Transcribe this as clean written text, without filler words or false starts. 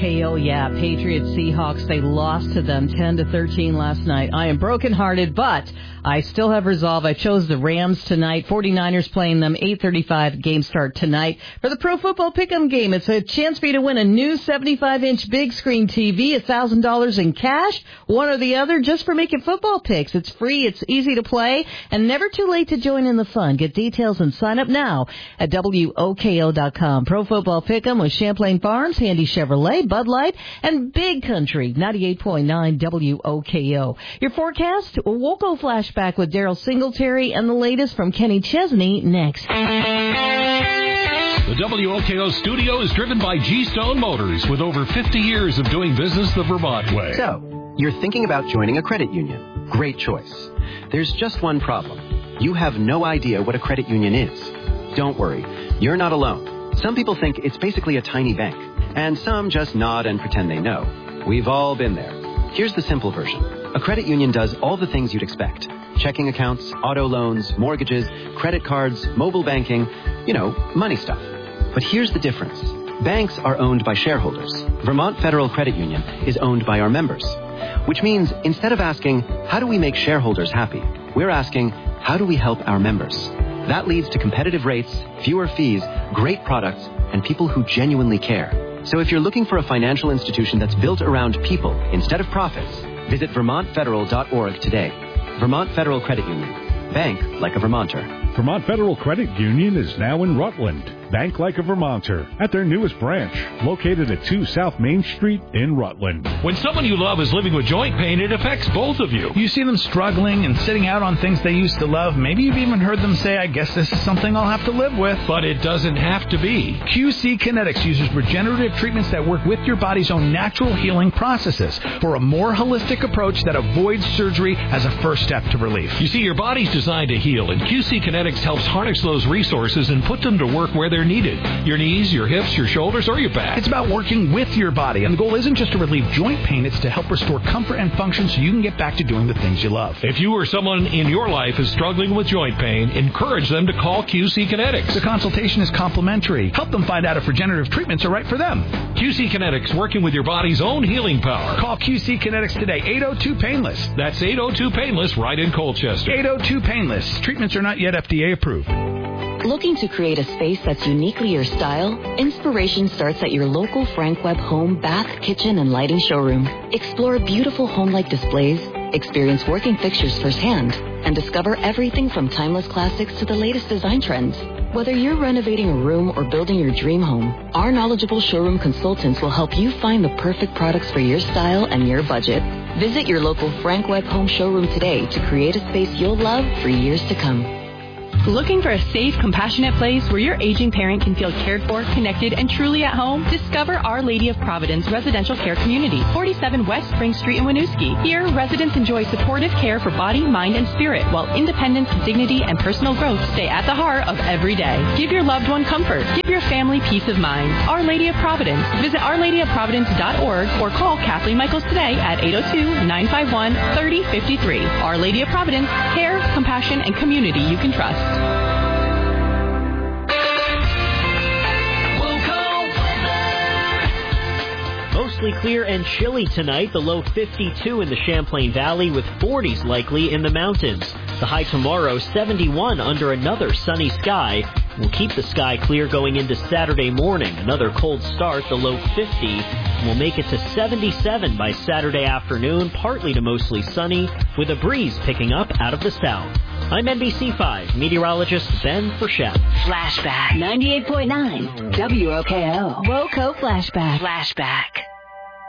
Hey, oh yeah, Patriots Seahawks, they lost to them 10-13 last night. I am brokenhearted, but I still have resolve. I chose the Rams tonight. 49ers playing them, 8:35 game start tonight. For the Pro Football Pick'em game, it's a chance for you to win a new 75-inch big screen TV, $1,000 in cash, one or the other, just for making football picks. It's free, it's easy to play, and never too late to join in the fun. Get details and sign up now at WOKO.com. Pro Football Pick'em with Champlain Farms, Handy Chevrolet, Bud Light, and Big Country, 98.9 WOKO. Your forecast, a WOKO flashback with Daryl Singletary, and the latest from Kenny Chesney next. The WOKO studio is driven by G-Stone Motors, with over 50 years of doing business the Vermont way. So, you're thinking about joining a credit union. Great choice. There's just one problem. You have no idea what a credit union is. Don't worry, you're not alone. Some people think it's basically a tiny bank, and some just nod and pretend they know. We've all been there. Here's the simple version. A credit union does all the things you'd expect. Checking accounts, auto loans, mortgages, credit cards, mobile banking, money stuff. But here's the difference. Banks are owned by shareholders. Vermont Federal Credit Union is owned by our members. Which means instead of asking, how do we make shareholders happy? We're asking, how do we help our members? That leads to competitive rates, fewer fees, great products, and people who genuinely care. So if you're looking for a financial institution that's built around people instead of profits, visit VermontFederal.org today. Vermont Federal Credit Union. Bank like a Vermonter. Vermont Federal Credit Union is now in Rutland. Bank like a Vermonter at their newest branch, located at 2 South Main Street in Rutland. When someone you love is living with joint pain, it affects both of you. You see them struggling and sitting out on things they used to love. Maybe you've even heard them say, I guess this is something I'll have to live with. But it doesn't have to be. QC Kinetics uses regenerative treatments that work with your body's own natural healing processes for a more holistic approach that avoids surgery as a first step to relief. You see, your body's designed to heal, and QC Kinetics helps harness those resources and put them to work where they're needed. Your knees, your hips, your shoulders, or your back. It's about working with your body, and the goal isn't just to relieve joint pain, it's to help restore comfort and function so you can get back to doing the things you love. If you or someone in your life is struggling with joint pain, encourage them to call QC Kinetics. The consultation is complimentary. Help them find out if regenerative treatments are right for them. QC Kinetics, working with your body's own healing power. Call QC Kinetics today, 802-PAINLESS. That's 802-PAINLESS, right in Colchester. 802-PAINLESS. Treatments are not yet FDA approved. Looking to create a space that's uniquely your style? Inspiration starts at your local Frank Webb home, bath, kitchen, and lighting showroom. Explore beautiful home-like displays, experience working fixtures firsthand, and discover everything from timeless classics to the latest design trends. Whether you're renovating a room or building your dream home, our knowledgeable showroom consultants will help you find the perfect products for your style and your budget. Visit your local Frank Webb home showroom today to create a space you'll love for years to come. Looking for a safe, compassionate place where your aging parent can feel cared for, connected, and truly at home? Discover Our Lady of Providence Residential Care Community, 47 West Spring Street in Winooski. Here, residents enjoy supportive care for body, mind, and spirit, while independence, dignity, and personal growth stay at the heart of every day. Give your loved one comfort. Give your family peace of mind. Our Lady of Providence. Visit OurLadyOfProvidence.org or call Kathleen Michaels today at 802-951-3053. Our Lady of Providence. Care, compassion, and community you can trust. Mostly clear and chilly tonight, the low 52 in the Champlain Valley with 40s likely in the mountains. The high tomorrow 71 under another sunny sky. We'll keep the sky clear going into Saturday morning. Another cold start, the low 50. We'll make it to 77 by Saturday afternoon, partly to mostly sunny, with a breeze picking up out of the south. I'm NBC5 meteorologist Ben Frechette. Flashback 98.9 WOKO. WOKO Flashback.